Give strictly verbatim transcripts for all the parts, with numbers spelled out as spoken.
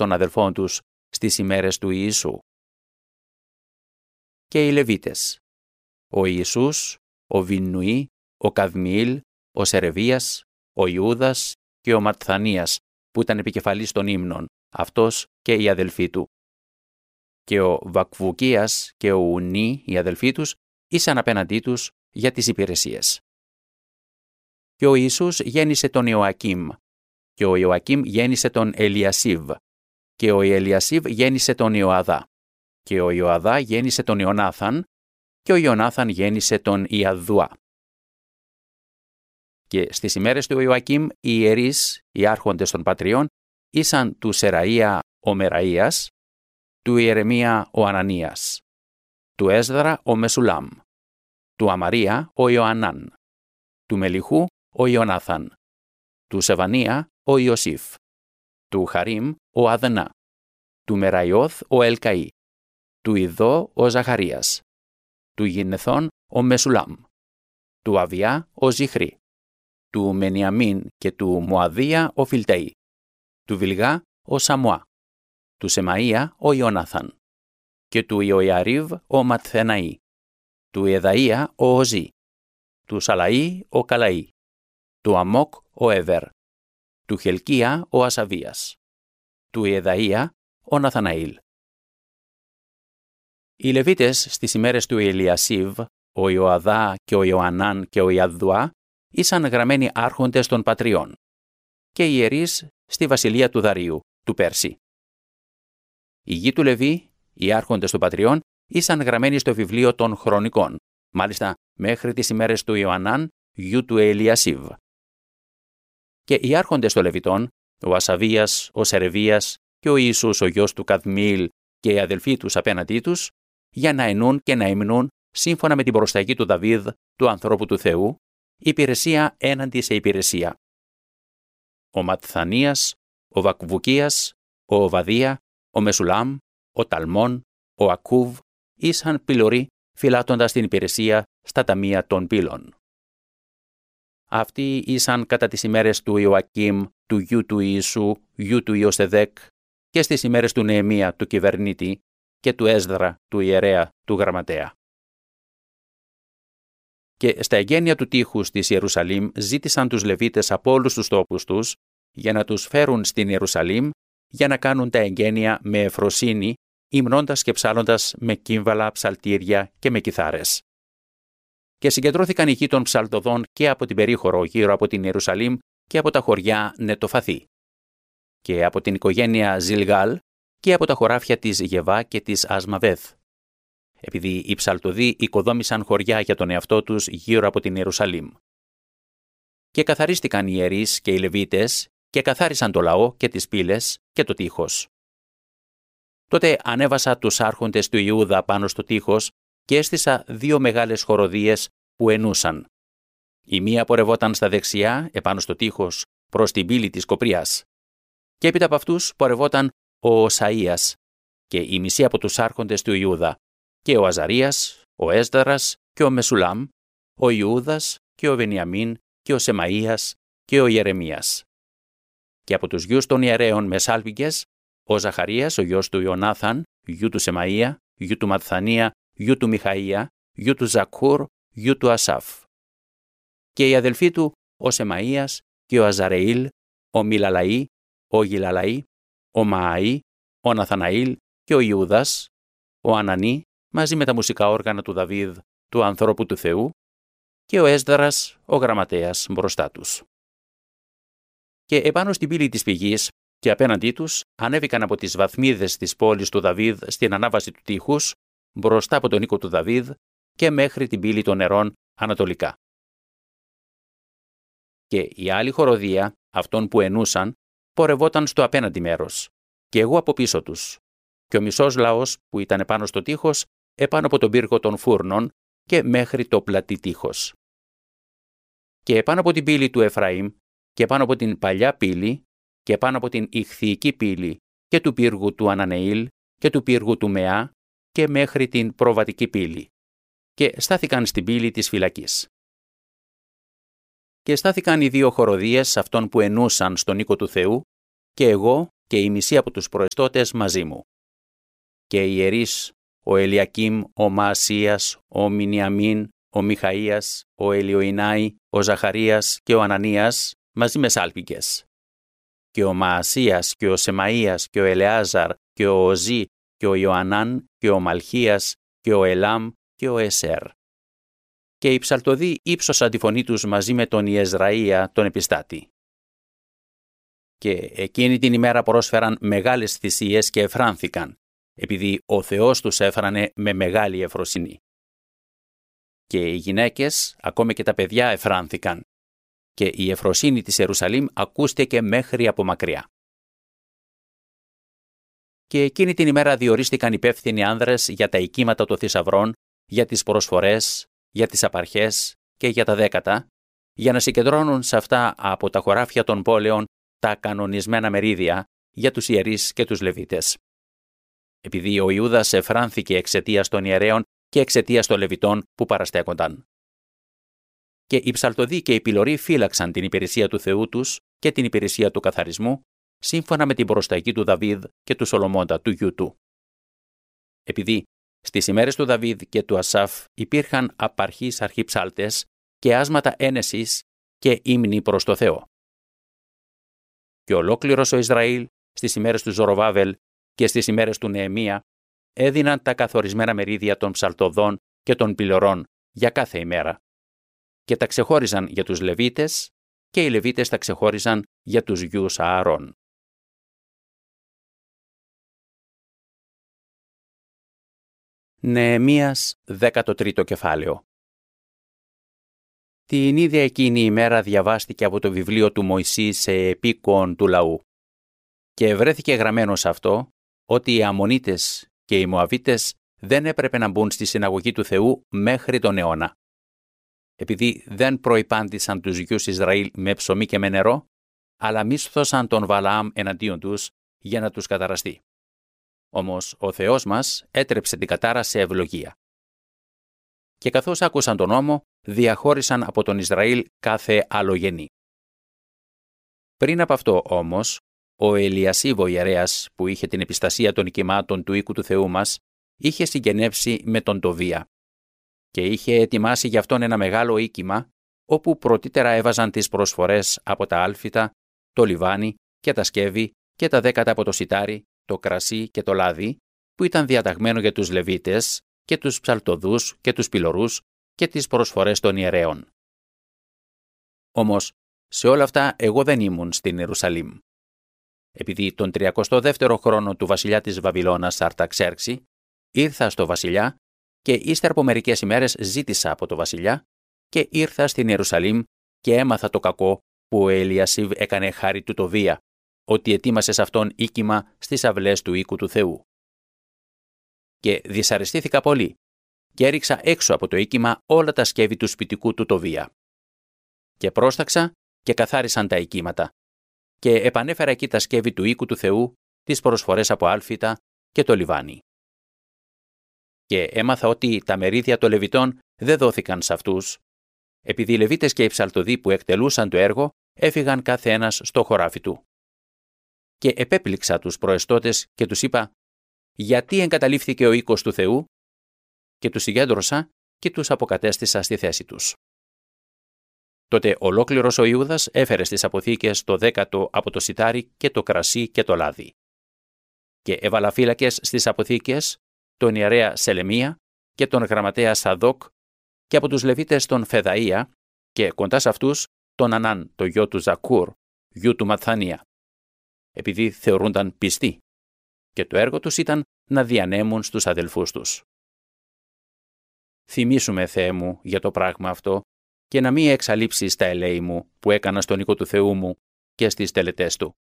των αδελφών τους στις ημέρες του Ιησού. Και οι Λεβίτες, ο Ιησούς, ο Βιννουή, ο Καδμιήλ, ο Σερεβίας, ο Ιούδας και ο Ματθανίας, που ήταν επικεφαλής των ύμνων, αυτός και οι αδελφοί του. Και ο Βακβουκίας και ο Ουνί, οι αδελφοί τους, ήσαν απέναντί τους για τις υπηρεσίες. Και ο Ιησούς γέννησε τον Ιωακίμ, και ο Ιωακίμ γέννησε τον Ελιασίβ, και ο Ελιασίβ γέννησε τον Ιωαδά, και ο Ιωαδά γέννησε τον Ιωνάθαν, και ο Ιωνάθαν γέννησε τον Ιαδδουά. Και στις ημέρες του Ιωακίμ οι ιερείς, οι άρχοντες των πατριών, ήσαν του Σεραΐα ο Μεραΐας, του Ιερεμία ο Ανανίας, του Έσδρα ο Μεσουλάμ, του Αμαρία ο Ιωαννάν, του Μελιχού ο Ιωνάθαν, του Σεβανία ο Ιωσήφ, του Χαρίμ ο Αδενά, του Μεραϊώθ ο Ελκαΐ, του Ιδώ ο Ζαχαρίας, του Γινεθών ο Μεσουλάμ, του Αβιά ο Ζιχρή, του Μενιαμίν και του Μωαδία ο Φιλταΐ, του Βιλγά ο Σαμουά, του Σεμαΐα ο Ιωνάθαν, και του Ιωιαρίβ ο Ματθεναΐ, του Εδαΐα ο Οζή, του Σαλαΐ ο Καλαΐ, του Αμόκ ο Εβέρ, του Χελκία ο Ασαβίας, του Εδαΐα ο Ναθαναήλ. Οι Λεβίτες στις ημέρες του Ελιασίβ, ο Ιωαδά και ο Ιωαννάν και ο Ιαδδουά, ήσαν γραμμένοι άρχοντες των πατριών, και οι ιερείς στη βασιλεία του Δαρίου, του Πέρση. Οι γη του Λεβί, οι άρχοντες των πατριών, ήσαν γραμμένοι στο βιβλίο των χρονικών, μάλιστα μέχρι τις ημέρες του Ιωαννάν, γιου του Ελιασίβ. Και οι άρχοντες των Λεβιτών, ο Ασαβίας, ο Σερεβίας και ο Ιησούς ο γιος του Καδμιήλ και οι αδελφοί τους απέναντί τους, για να ενούν και να υμνούν σύμφωνα με την προσταγή του Δαβίδ, του ανθρώπου του Θεού, υπηρεσία έναντι σε υπηρεσία. Ο Ματθανίας, ο Βακβουκίας, ο Οβαδία, ο Μεσουλάμ, ο Ταλμών, ο Ακούβ, ήσαν πυλωροί φυλάτοντας την υπηρεσία στα ταμεία των πύλων. Αυτοί ήσαν κατά τις ημέρες του Ιωακίμ, του γιου του Ιησού, γιου του Ιωσεδέκ, και στις ημέρες του Νεεμία, του κυβερνήτη, και του Έσδρα, του ιερέα, του γραμματέα. Και στα εγγένεια του τείχους της Ιερουσαλήμ ζήτησαν τους Λεβίτες από όλους τους τόπους τους για να τους φέρουν στην Ιερουσαλήμ για να κάνουν τα εγγένεια με ευφροσύνη, υμνώντας και ψάλλοντας με κύμβαλα, ψαλτήρια και με κιθάρες. Και συγκεντρώθηκαν οι γη των ψαλτοδών και από την περίχωρο γύρω από την Ιερουσαλήμ και από τα χωριά Νετοφαθή, και από την οικογένεια Ζιλγάλ και από τα χωράφια της Γεβά και της Ασμαβέθ, επειδή οι ψαλτοδοί οικοδόμησαν χωριά για τον εαυτό τους γύρω από την Ιερουσαλήμ. Και καθαρίστηκαν οι ιερείς και οι Λεβίτες και καθάρισαν το λαό και τις πύλες και το τείχος. Τότε ανέβασα τους άρχοντες του Ιούδα πάνω στο τείχος και έστησα δύο μεγάλες χοροδίες που ενούσαν. Η μία πορευόταν στα δεξιά επάνω στο τείχος προς την πύλη της Κοπριάς, και έπειτα από αυτούς πορευόταν ο Οσαΐας και η μισή από τους άρχοντες του Ιούδα, και ο Αζαρίας, ο Έσδαρας και ο Μεσουλάμ, ο Ιούδας και ο Βενιαμίν και ο Σεμαΐας και ο Ιερεμίας. Και από τους γιους των ιερέων μεσάλβικες, ο Ζαχαρίας, ο γιος του Ιωνάθαν, γιου του Σεμαΐα, γιου του Ματθανία, γιου του Μιχαΐα, γιου του Ζακούρ, γιου του Ασάφ. Και οι αδελφοί του, ο Σεμαΐας και ο Αζαρεήλ, ο Μιλαλαΐ, ο Γιλαλαΐ, ο Μααΐ, ο Ναθαναήλ και ο Ιούδας, ο Ανανί, μαζί με τα μουσικά όργανα του Δαβίδ, του ανθρώπου του Θεού, και ο Έσδρας, ο γραμματέας, μπροστά τους. Και επάνω στην πύλη της πηγής και απέναντί τους ανέβηκαν από τις βαθμίδες της πόλης του Δαβίδ στην ανάβαση του τείχους, μπροστά από τον οίκο του Δαβίδ και μέχρι την πύλη των νερών ανατολικά. Και η άλλη χοροδία, αυτών που ενούσαν, πορευόταν στο απέναντι μέρος, και εγώ από πίσω τους, και ο μισός λαός που ήταν επάνω στο τείχος, επάνω από τον πύργο των φούρνων και μέχρι το πλατή τείχος. Και επάνω από την πύλη του Εφραήμ, και πάνω από την παλιά πύλη, και πάνω από την ηχθυϊκή πύλη και του πύργου του Ανανεήλ και του πύργου του Μεά και μέχρι την προβατική πύλη, και στάθηκαν στην πύλη της φυλακής. Και στάθηκαν οι δύο χοροδίες αυτών που ενούσαν στον οίκο του Θεού, και εγώ και οι μισοί από τους προεστώτες μαζί μου. Και οι ιερείς, ο Ελιακήμ, ο Μαασίας, ο Μινιαμίν, ο Μιχαΐας, ο Ελιοϊνάη, ο Ζαχαρίας και ο Ανανίας μαζί με σάλπικες. Και ο Μαασίας και ο Σεμαΐας και ο Ελεάζαρ και ο Οζή και ο Ιωανάν και ο Μαλχίας και ο Ελάμ και ο Εσέρ. Και οι ψαλτοδοί ύψωσαν τη φωνή τους μαζί με τον Ιεζραΐα τον επιστάτη. Και εκείνη την ημέρα πρόσφεραν μεγάλες θυσίες και εφράνθηκαν, επειδή ο Θεός τους έφρανε με μεγάλη ευφροσύνη. Και οι γυναίκες, ακόμη και τα παιδιά, εφράνθηκαν, και η ευφροσύνη της Ιερουσαλήμ ακούστηκε μέχρι από μακριά. Και εκείνη την ημέρα διορίστηκαν υπεύθυνοι άνδρες για τα οικίματα των θησαυρών, για τις προσφορές, για τις απαρχές και για τα δέκατα, για να συγκεντρώνουν σε αυτά από τα χωράφια των πόλεων τα κανονισμένα μερίδια για τους ιερείς και τους Λεβίτες. Επειδή ο Ιούδας εφράνθηκε εξαιτίας των ιερέων και εξαιτίας των Λεβιτών που παραστέκονταν. Και οι ψαλτοδοί και οι πυλωροί φύλαξαν την υπηρεσία του Θεού τους και την υπηρεσία του καθαρισμού, σύμφωνα με την προσταγή του Δαβίδ και του Σολομώντα, του γιού του. Επειδή στις ημέρες του Δαβίδ και του Ασάφ υπήρχαν απαρχείς αρχιψάλτες και άσματα ένεσης και ύμνοι προς το Θεό. Και ολόκληρος ο Ισραήλ στις ημέρες του Ζοροβάβελ και στις ημέρες του Νεεμία έδιναν τα καθορισμένα μερίδια των ψαλτοδών και των πυλωρών για κάθε ημέρα. Και τα ξεχώριζαν για τους Λεβίτες και οι Λεβίτες τα ξεχώριζαν για τους γιους Ααρών. Νεεμίας δέκατο τρίτο κεφάλαιο. Την ίδια εκείνη ημέρα διαβάστηκε από το βιβλίο του Μωυσή σε επίκον του λαού. Και βρέθηκε γραμμένο σε αυτό ότι οι Αμμονίτες και οι Μωαβίτες δεν έπρεπε να μπουν στη συναγωγή του Θεού μέχρι τον αιώνα. Επειδή δεν προϋπάντησαν τους γιους Ισραήλ με ψωμί και με νερό, αλλά μίσθωσαν τον Βαλαάμ εναντίον τους για να τους καταραστεί. Όμως ο Θεός μας έτρεψε την κατάρα σε ευλογία. Και καθώς άκουσαν τον νόμο, διαχώρισαν από τον Ισραήλ κάθε αλλογενή. Πριν από αυτό όμως, ο Ελιασίβ ο ιερέας, που είχε την επιστασία των οικημάτων του οίκου του Θεού μας, είχε συγγενεύσει με τον Τοβία και είχε ετοιμάσει γι' αυτόν ένα μεγάλο οίκημα, όπου πρωτήτερα έβαζαν τις προσφορές από τα άλφητα, το λιβάνι και τα σκεύη και τα δέκατα από το σιτάρι, το κρασί και το λάδι, που ήταν διαταγμένο για τους Λεβίτες και τους ψαλτοδούς και τους πυλωρούς και τις προσφορές των ιερέων. Όμως, σε όλα αυτά εγώ δεν ήμουν στην Ιερουσαλήμ. Επειδή τον τριακοστό δεύτερο χρόνο του βασιλιά της Βαβυλώνας Αρταξέρξη, ήρθα στο βασιλιά και ύστερα από μερικές ημέρες ζήτησα από το βασιλιά και ήρθα στην Ιερουσαλήμ και έμαθα το κακό που ο Ελιασίβ έκανε χάρη του Τοβία, ότι ετοίμασε σε αυτόν οίκημα στις αυλές του οίκου του Θεού. Και δυσαρεστήθηκα πολύ και έριξα έξω από το οίκημα όλα τα σκεύη του σπιτικού του Τοβία. Και πρόσταξα και καθάρισαν τα οικήματα και επανέφερα εκεί τα σκεύη του οίκου του Θεού, τις προσφορές από άλφητα και το λιβάνι. Και έμαθα ότι τα μερίδια των Λεβιτών δεν δόθηκαν σε αυτούς, επειδή οι Λεβίτες και οι ψαλτοδοί που εκτελούσαν το έργο έφυγαν κάθε ένας στο χωράφι του. Και επέπληξα τους προεστώτες και τους είπα «Γιατί εγκαταλείφθηκε ο οίκος του Θεού?» Και τους συγκέντρωσα και τους αποκατέστησα στη θέση τους. Τότε ολόκληρος ο Ιούδας έφερε στις αποθήκες το δέκατο από το σιτάρι και το κρασί και το λάδι. Και έβαλα φύλακες στις αποθήκες τον ιερέα Σελεμία και τον γραμματέα Σαδόκ και από τους Λεβίτες τον Φεδαΐα και κοντά σε αυτούς τον Ανάν, το γιο του Ζακούρ, γιου του Ματθανία, επειδή θεωρούνταν πιστοί και το έργο τους ήταν να διανέμουν στους αδελφούς τους. Θυμήσου με, Θεέ μου, για το πράγμα αυτό και να μην εξαλείψεις τα ελέη μου που έκανα στον οίκο του Θεού μου και στις τελετές του.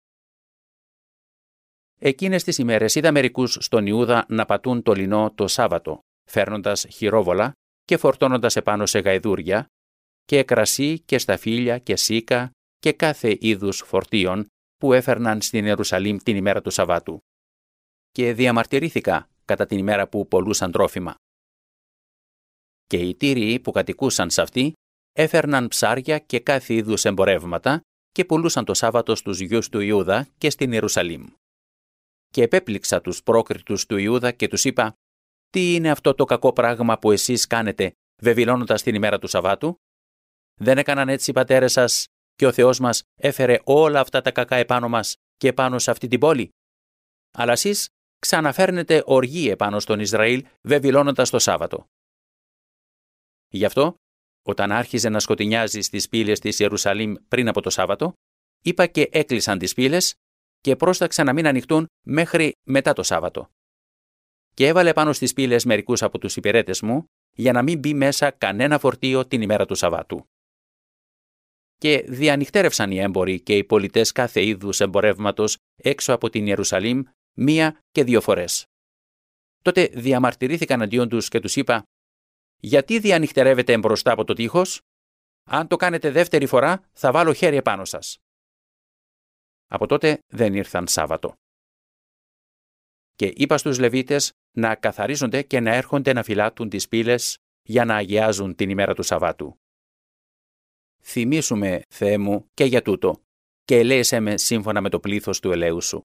Εκείνες τις ημέρες είδα μερικούς στον Ιούδα να πατούν το λινό το Σάββατο, φέρνοντας χειρόβολα και φορτώνοντας επάνω σε γαϊδούρια και κρασί και σταφύλια και σίκα και κάθε είδους φορτίων που έφερναν στην Ιερουσαλήμ την ημέρα του Σαββάτου. Και διαμαρτυρήθηκα κατά την ημέρα που πωλούσαν τρόφιμα. Και οι Τύριοι που κατοικούσαν σε αυτή έφερναν ψάρια και κάθε είδους εμπορεύματα και πουλούσαν το Σάββατο στους γιους του Ιούδα και στην Ιερουσαλήμ. Και επέπληξα τους πρόκριτους του Ιούδα και τους είπα: «Τι είναι αυτό το κακό πράγμα που εσείς κάνετε, βεβηλώνοντας την ημέρα του Σαββάτου? Δεν έκαναν έτσι οι πατέρες σας και ο Θεός μας έφερε όλα αυτά τα κακά επάνω μας και επάνω σε αυτή την πόλη? Αλλά εσείς ξαναφέρνετε οργή επάνω στον Ισραήλ, βεβηλώνοντας το Σάββατο». Γι' αυτό, όταν άρχιζε να σκοτεινιάζει στις πύλες της Ιερουσαλήμ πριν από το Σάββατο, είπα και έκλεισαν τις πύλες και πρόσταξα να μην ανοιχτούν μέχρι μετά το Σάββατο. Και έβαλε πάνω στις πύλες μερικούς από τους υπηρέτες μου, για να μην μπει μέσα κανένα φορτίο την ημέρα του Σαββάτου. Και διανυχτέρευσαν οι έμποροι και οι πολιτές κάθε είδους εμπορεύματος έξω από την Ιερουσαλήμ μία και δύο φορές. Τότε διαμαρτυρήθηκαν αντίον τους και τους είπα: «Γιατί διανυχτερεύετε μπροστά από το τείχος? Αν το κάνετε δεύτερη φορά, θα βάλω χέρι επάνω σας». Από τότε δεν ήρθαν Σάββατο. Και είπα στους Λεβίτες να καθαρίζονται και να έρχονται να φυλάττουν τις πύλες για να αγιάζουν την ημέρα του Σαββάτου. Θυμήσου με, Θεέ μου, και για τούτο, και ελέησέ με σύμφωνα με το πλήθος του ελέους σου.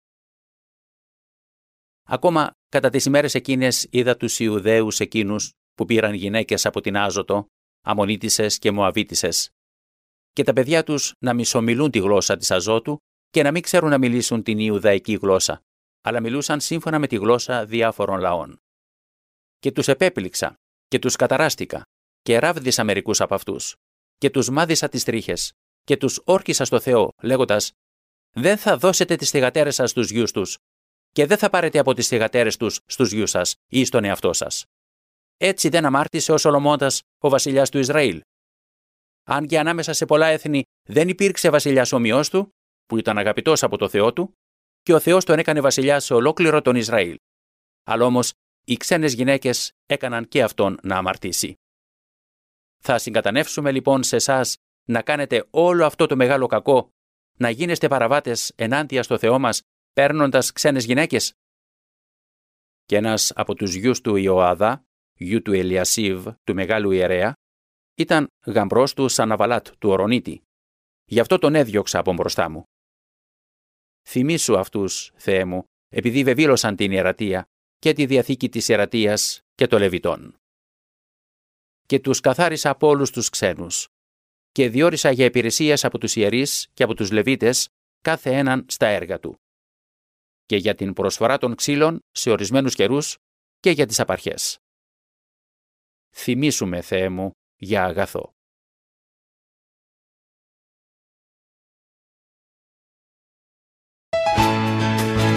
Ακόμα κατά τις ημέρες εκείνες είδα τους Ιουδαίους εκείνους που πήραν γυναίκες από την Άζωτο, Αμμονίτισσες και Μωαβίτισσες, και τα παιδιά τους να μισομιλούν τη γλώσσα της Αζώτου και να μην ξέρουν να μιλήσουν την Ιουδαϊκή γλώσσα, αλλά μιλούσαν σύμφωνα με τη γλώσσα διάφορων λαών. Και τους επέπληξα και τους καταράστηκα και ράβδισα μερικούς από αυτούς και τους μάδισα τις τρίχες και τους όρκισα στο Θεό, λέγοντας: «Δεν θα δώσετε τις θυγατέρες σας στους γιους τους και δεν θα πάρετε από τις θυγατέρες τους στους γιους σας ή στον εαυτό σας». Έτσι δεν αμάρτησε ο Σολομώντας, ο βασιλιάς του Ισραήλ. Αν και ανάμεσα σε πολλά έθνη δεν υπήρξε βασιλιάς ομοιός του, που ήταν αγαπητός από το Θεό του, και ο Θεός τον έκανε βασιλιά σε ολόκληρο τον Ισραήλ. Αλλά όμως οι ξένες γυναίκες έκαναν και αυτόν να αμαρτήσει. Θα συγκατανεύσουμε λοιπόν σε εσάς να κάνετε όλο αυτό το μεγάλο κακό, να γίνεστε παραβάτες ενάντια στο Θεό μας, παίρνοντας ξένες γυναίκες? Και ένας από τους γιους του Ιωάδα, γιου του Ελιασίβ, του μεγάλου ιερέα, ήταν γαμπρός του Σαναβαλάτ, του Ορονίτη. Γι' αυτό τον έδιωξα από μπροστά μου. Θυμήσου αυτούς, Θεέ μου, επειδή βεβήλωσαν την ιερατεία και τη διαθήκη της ιερατείας και των Λεβιτών. Και τους καθάρισα από όλους τους ξένους και διόρισα για υπηρεσίες από τους ιερείς και από τους Λεβίτες κάθε έναν στα έργα του, και για την προσφορά των ξύλων σε ορισμένους καιρούς και για τις απαρχές. Θυμήσου με, Θεέ μου, για αγαθό.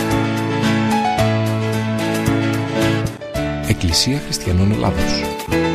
Εκκλησία Χριστιανών Ελλάδος.